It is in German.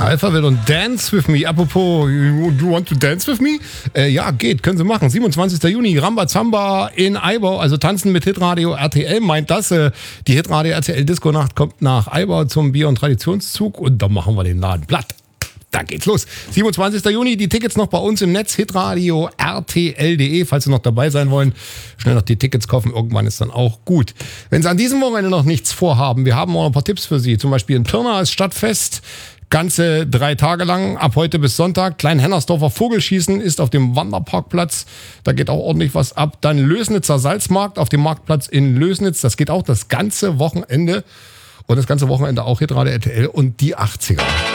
Alphabet und Dance With Me. Apropos, you want to dance with me? Ja, geht, können Sie machen. 27. Juni, Rambazamba in Eibau, also Tanzen mit Hitradio RTL, meint das. Die Hitradio RTL Disco-Nacht kommt nach Eibau zum Bier- und Traditionszug und dann machen wir den Laden platt. Da geht's los. 27. Juni, die Tickets noch bei uns im Netz, hitradio rtl.de, falls Sie noch dabei sein wollen. Schnell noch die Tickets kaufen, irgendwann ist dann auch gut. Wenn Sie an diesem Wochenende noch nichts vorhaben, wir haben auch noch ein paar Tipps für Sie. Zum Beispiel in Pirna ist Stadtfest, ganze 3 Tage lang, ab heute bis Sonntag. Klein-Hennersdorfer Vogelschießen ist auf dem Wanderparkplatz, da geht auch ordentlich was ab. Dann Lösnitzer Salzmarkt auf dem Marktplatz in Lösnitz, das geht auch das ganze Wochenende. Und das ganze Wochenende auch Hitradio RTL und die 80er.